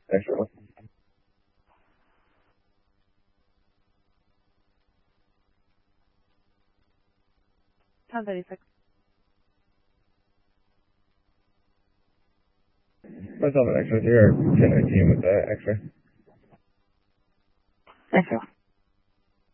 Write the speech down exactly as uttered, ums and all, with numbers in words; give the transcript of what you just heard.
X-ray. ten thirty-six. Myself an X-ray here, ten nineteen with the X-ray. Thank you.